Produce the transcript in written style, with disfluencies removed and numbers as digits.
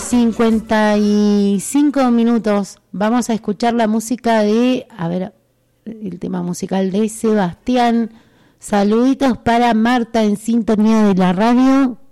11:55. Vamos a escuchar la música de, el tema musical de Sebastián. Saluditos para Marta en sintonía de la radio.